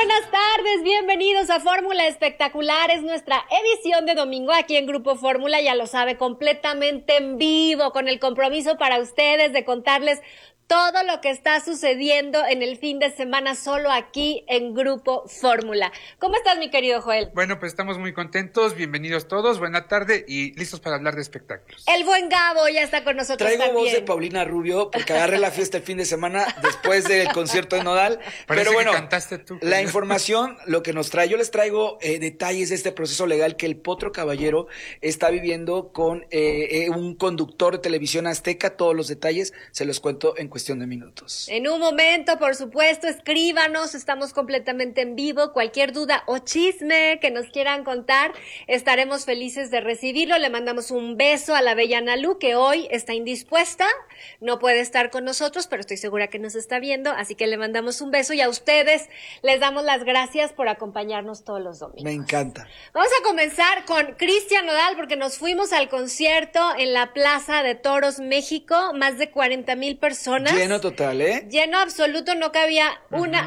buenas tardes, bienvenidos a Fórmula Espectacular, es nuestra edición de domingo aquí en Grupo Fórmula, ya lo sabe, completamente en vivo, con el compromiso para ustedes de contarles todo lo que está sucediendo en el fin de semana solo aquí en Grupo Fórmula. ¿Cómo estás, mi querido Joel? Bueno, pues estamos muy contentos, bienvenidos todos, buena tarde y listos para hablar de espectáculos. El buen Gabo ya está con nosotros Traigo también. voz de Paulina Rubio porque agarré la fiesta el fin de semana después del concierto de Nodal. Parece pero bueno, que cantaste tú. La información, lo que nos trae, yo les traigo detalles de este proceso legal que el Potro Caballero está viviendo con un conductor de televisión azteca. Todos los detalles se los cuento en cuestión de minutos. En un momento, por supuesto, escríbanos, estamos completamente en vivo. Cualquier duda o chisme que nos quieran contar, estaremos felices de recibirlo. Le mandamos un beso a la bella Nalu, que hoy está indispuesta, no puede estar con nosotros, pero estoy segura que nos está viendo, así que le mandamos un beso y a ustedes les damos las gracias por acompañarnos todos los domingos. Me encanta. Vamos a comenzar con Cristian Nodal, porque nos fuimos al concierto en la Plaza de Toros, México, más de 40,000 personas. Lleno total, ¿eh? Lleno absoluto, no cabía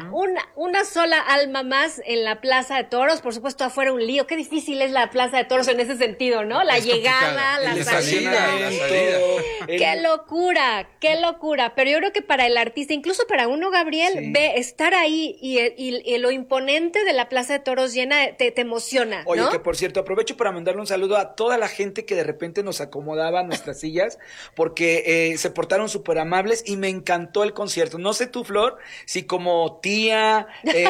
una sola alma más en la Plaza de Toros. Por supuesto, afuera un lío. Qué difícil es la Plaza de Toros en ese sentido, ¿no? La llegada, la salida. Qué locura. Pero yo creo que para el artista, incluso para uno, Gabriel, Sí. ve estar ahí y lo imponente de la Plaza de Toros llena, te emociona, Oye, ¿no? que por cierto, aprovecho para mandarle un saludo a toda la gente que de repente nos acomodaba nuestras sillas, porque se portaron súper amables y me encantó el concierto. No sé tú, Flor, si como tía,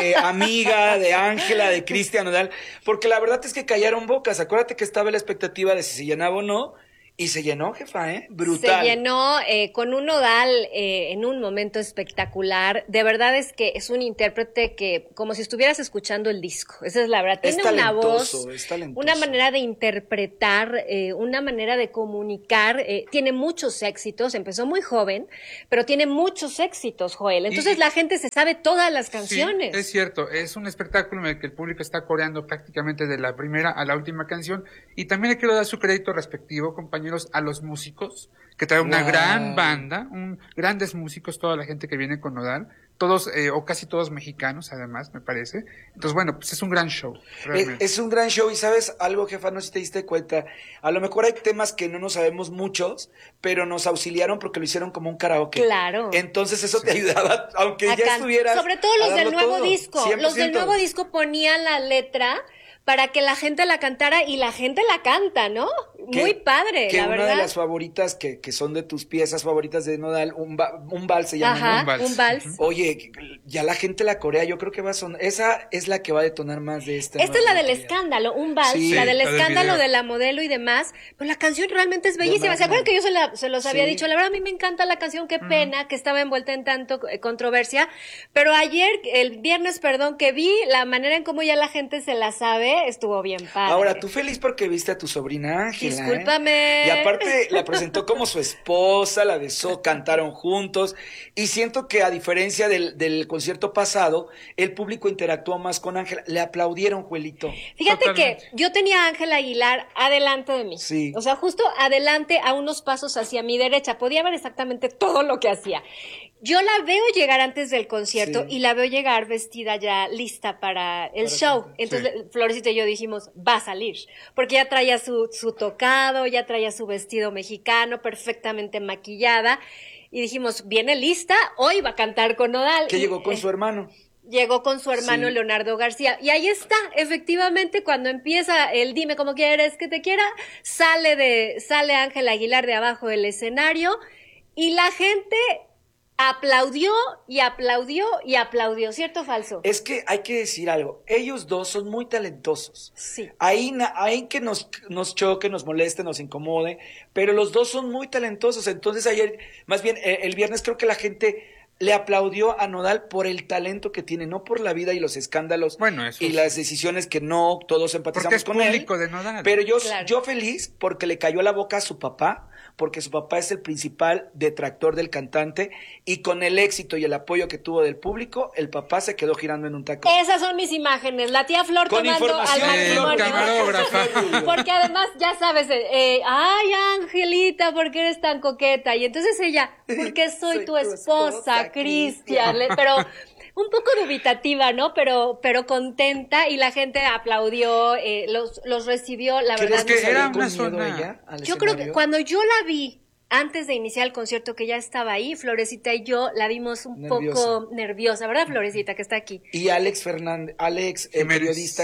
amiga de Ángela, de Cristian Nodal, porque la verdad es que callaron bocas. Acuérdate que estaba la expectativa de si se llenaba o no, y se llenó, jefa, brutal. Se llenó con un Nodal en un momento espectacular. De verdad es que es un intérprete que, como si estuvieras escuchando el disco. Esa es la verdad. Es Tiene una voz, talentoso. una manera de interpretar, una manera de comunicar. Tiene muchos éxitos. Empezó muy joven, pero tiene muchos éxitos, Joel. Entonces la gente se sabe todas las canciones. Sí, es cierto, es un espectáculo en el que el público está coreando prácticamente de la primera a la última canción. Y también le quiero dar su crédito respectivo, compañeros, a los músicos, que trae una gran banda, grandes músicos, toda la gente que viene con Nodal, todos o casi todos mexicanos además, me parece. Entonces, bueno, pues es un gran show, realmente. Es un gran show y ¿sabes algo, jefa? No sé si te diste cuenta. A lo mejor hay temas que no nos sabemos muchos, pero nos auxiliaron porque lo hicieron como un karaoke. Claro. Entonces eso te ayudaba, aunque ya estuvieras. Sobre todo los del nuevo disco. 100%. Los del nuevo disco ponían la letra para que la gente la cantara y la gente la canta, ¿no? Muy padre, que la una verdad. de las favoritas que son de tus piezas favoritas de Nodal, un vals se llama, ¿no? Ajá, un vals. Oye, ya la gente la corea, yo creo que va a sonar. Esa es la que va a detonar más de esta. Esta es la del escándalo, un vals, Sí, la del la del escándalo video. de la modelo y demás. Pero la canción realmente es bellísima. Magna. ¿Se acuerdan que yo se los había Sí. dicho? La verdad, a mí me encanta la canción, qué pena que estaba envuelta en tanto controversia. Pero ayer, el viernes, que vi la manera en cómo ya la gente se la sabe, estuvo bien padre. Ahora, tú feliz porque viste a tu sobrina Ángela. Discúlpame. Y aparte la presentó como su esposa, la besó, cantaron juntos. Y siento que a diferencia del concierto pasado, el público interactuó más con Ángela. Le aplaudieron, Juelito. Fíjate Totalmente. que yo tenía a Ángela Aguilar adelante de mí. Sí. O sea, justo adelante a unos pasos hacia mi derecha. Podía ver exactamente todo lo que hacía. Yo la veo llegar antes del concierto Sí. y la veo llegar vestida ya lista para el show. cantar. Entonces, Florecita y yo dijimos, va a salir. Porque ya traía su tocado, ya traía su vestido mexicano, perfectamente maquillada. Y dijimos, viene lista, hoy va a cantar con Nodal. Que Y, llegó con su hermano. llegó con su hermano Sí. Leonardo García. Y ahí está, efectivamente, cuando empieza el dime cómo quieres que te quiera, sale Ángela Aguilar de abajo del escenario y la gente aplaudió y aplaudió y aplaudió, ¿cierto o falso? Es que hay que decir algo. Ellos dos son muy talentosos. Sí. Ahí que nos choque, nos moleste, nos incomode, pero los dos son muy talentosos. Entonces ayer, más bien el viernes creo que la gente le aplaudió a Nodal por el talento que tiene, no por la vida y los escándalos Bueno, eso y sí. las decisiones que no todos empatizamos Porque es con él. público de Nodal. Pero Claro. yo feliz porque le cayó a la boca a su papá, porque su papá es el principal detractor del cantante y con el éxito y el apoyo que tuvo del público, el papá se quedó girando en un taco. Esas son mis imágenes, la tía Flor Con tomando al información, matrimonio. camarógrafa. Porque además, ya sabes, ay, Angelita, ¿por qué eres tan coqueta? Y entonces ella, porque soy tu esposa, Cristian. Pero un poco dubitativa, ¿no? Pero contenta y la gente aplaudió, los recibió, la verdad. Es que era una con miedo zona. ella al Yo creo que escenario? cuando yo la vi, antes de iniciar el concierto, que ya estaba ahí, Florecita y yo la vimos un poco nerviosa, ¿verdad, Florecita, que está aquí? Y Alex Fernández, el Jiménez. periodista,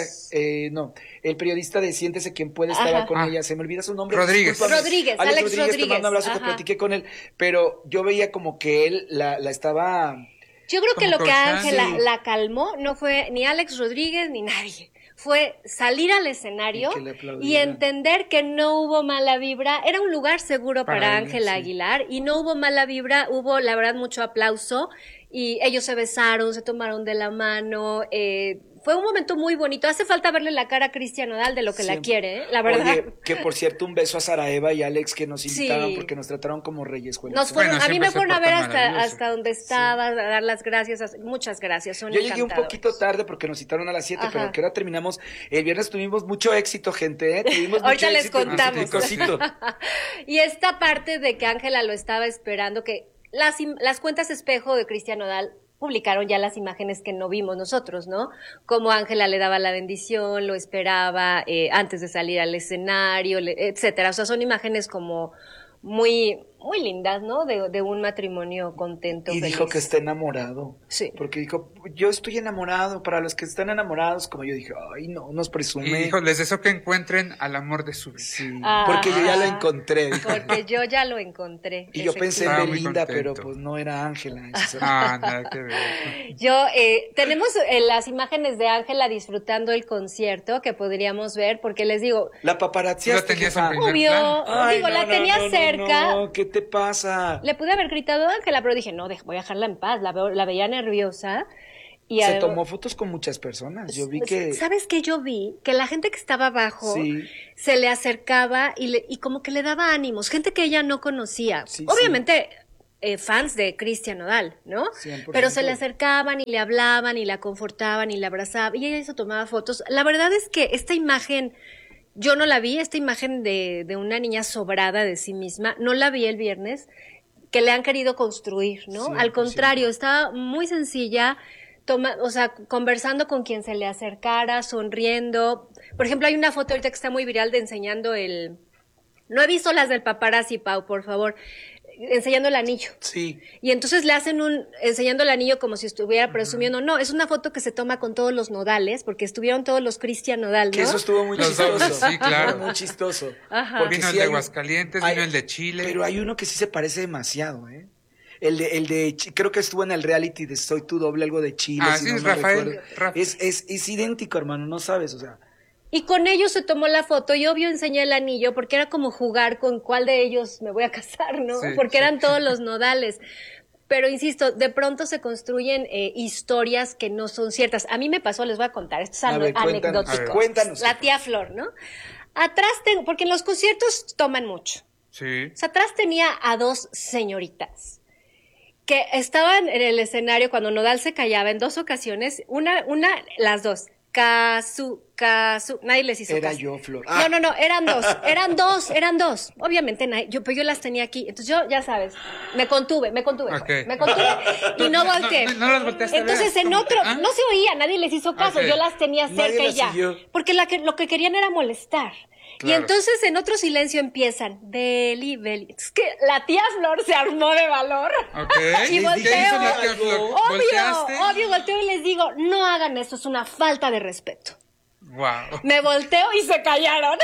el periodista de Siéntese Quien Puede estaba con ella, se me olvida su nombre. Rodríguez. discúlpame. Alex Rodríguez, te Rodríguez. mando un abrazo, que Ajá. platiqué con él, pero yo veía como que él la estaba... Yo creo que Como lo que coachando. Ángela Sí. la calmó no fue ni Alex Rodríguez ni nadie. Fue salir al escenario Y que le y aplaudieran. entender que no hubo mala vibra. Era un lugar seguro Para para ella, Ángela sí. Aguilar y no hubo mala vibra, hubo la verdad mucho aplauso y ellos se besaron, se tomaron de la mano. Fue un momento muy bonito. Hace falta verle la cara a Cristian Nodal de lo que la Siempre. quiere, la verdad. Oye, que por cierto, un beso a Saraeva y Alex que nos invitaron Sí. porque nos trataron como reyes. Juelito. Nos fueron, Bueno, a mí siempre me se fueron a ver portan maravilloso. hasta donde estaba, a dar las gracias, muchas gracias, son Yo llegué un encantadores. poquito tarde porque nos citaron a las 7, Ajá. pero que ahora terminamos. El viernes tuvimos mucho éxito, gente, ¿eh? Tuvimos Ahorita mucho les éxito en contamos. Picosito. Y esta parte de que Ángela lo estaba esperando, que las cuentas espejo de Cristian Nodal publicaron ya las imágenes que no vimos nosotros, ¿no? Como Ángela le daba la bendición, lo esperaba antes de salir al escenario, etcétera. O sea, son imágenes como muy, muy lindas, ¿no? De un matrimonio contento, Y feliz. dijo que está enamorado. Sí. Porque dijo, yo estoy enamorado. Para los que están enamorados, como yo dije, ay, no, nos Y presume. dijo, les deseo que encuentren al amor de su vida. Sí, Ah. porque yo ya lo encontré. dijo. Porque yo ya lo encontré. Y yo pensé en Estaba muy Belinda, contento. pero pues no era Ángela. Ese es el- Ah, nada que ver. Yo, tenemos las imágenes de Ángela disfrutando el concierto que podríamos ver, porque les digo, La paparazzi. ¿Tú la tenías en primer obvio, plan? digo, la tenía cerca. No, ¿qué te pasa? Le pude haber gritado a Ángela, pero dije, no, voy a dejarla en paz, la veía nerviosa. Y Se tomó fotos con muchas personas. Yo vi que... ¿Sabes qué yo vi? Que la gente que estaba abajo Sí. se le acercaba y como que le daba ánimos, gente que ella no conocía. Sí, Obviamente, fans de Cristian Nodal, ¿no? 100%. Pero se le acercaban y le hablaban y la confortaban y la abrazaban y ella se tomaba fotos. La verdad es que esta imagen, yo no la vi, esta imagen de una niña sobrada de sí misma, no la vi el viernes, que le han querido construir, ¿no? 100%. Al contrario, estaba muy sencilla, o sea, conversando con quien se le acercara, sonriendo. Por ejemplo, hay una foto ahorita que está muy viral de enseñando no he visto las del paparazzi, Pau, por favor, enseñando el anillo. Sí. Y entonces le hacen enseñando el anillo como si estuviera presumiendo. No, es una foto que se toma con todos los Nodales, porque estuvieron todos los Cristian Nodal, ¿no? Que eso estuvo muy Los chistoso. dobles, sí, claro. Estuvo muy chistoso. Ajá. Porque Vino el sí de hay- Aguascalientes, hay- vino el de Chile. Pero hay uno que sí se parece demasiado, ¿eh? Creo que estuvo en el reality de Soy tu doble, algo de Chile. Ah, si sí, no es me Rafael. recuerdo. Rafa. Es idéntico, hermano, no sabes, o sea. Y con ellos se tomó la foto y obvio enseñé el anillo porque era como jugar con cuál de ellos me voy a casar, ¿no? Sí, Porque sí. eran todos los Nodales. Pero insisto, de pronto se construyen historias que no son ciertas. A mí me pasó, les voy a contar, esto es A ver, cuéntanos, anecdótico. cuéntanos. La tía Flor, ¿no? Atrás porque en los conciertos toman mucho. Sí. O sea, atrás tenía a dos señoritas que estaban en el escenario cuando Nodal se callaba en dos ocasiones, las dos, Casu, nadie les hizo Era caso. yo, Flor. No, eran dos. Obviamente, pues yo las tenía aquí. Entonces yo, ya sabes, me contuve, Ok. y no volteé. No las volteaste a ver. Entonces en ¿Cómo? otro, ¿Ah? no se oía, nadie les hizo caso, Ok. yo las tenía Nadie cerca y las ya. siguió. Porque lo que querían era molestar. Y Claro. entonces en otro silencio empiezan, Beli. Es que la tía Flor se armó de valor. Ok. Y ¿Qué volteo. hizo la tía Flor? ¿Volteaste? Obvio, volteo y les digo, no hagan eso, es una falta de respeto. Wow. Me volteo y se callaron.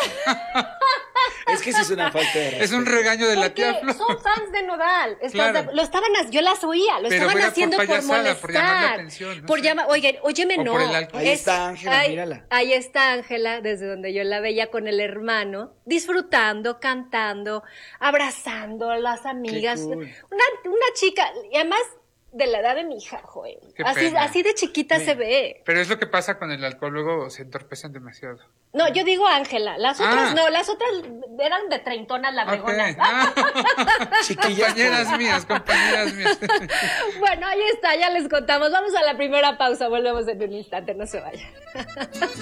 Es que sí es una falta de respeto. Es un regaño de la Porque tía Flor. son fans de Nodal. Claro. Yo las oía, lo Pero estaban era por haciendo por payasada, por llamar la molestar. atención, no sé. Óyeme, O no. por el alcohol. Ahí está Ángela, mírala. Ahí está Ángela, desde donde yo la veía con el hermano, disfrutando, cantando, abrazando a las amigas. Qué cool. Una chica, y además de la edad de mi hija, Joel. Qué pena. Así de chiquita se ve. Pero es lo que pasa con el alcohol, luego se entorpecen demasiado. No, yo digo Ángela, las otras Ah. no, las otras eran de treintonas las Ok. regonas. Chiquillas, Compañeras mías. Bueno, ahí está, ya les contamos. Vamos a la primera pausa, volvemos en un instante, no se vayan.